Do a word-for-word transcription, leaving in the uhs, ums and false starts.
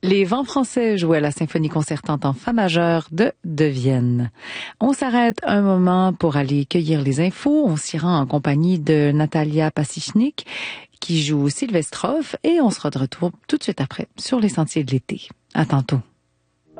Les Vents français jouaient à la symphonie concertante en fa majeur de De Vienne. On s'arrête un moment pour aller cueillir les infos. On s'y rend en compagnie de Natalia Pasichnik qui joue Sylvestrov et on sera de retour tout de suite après sur les sentiers de l'été. À tantôt.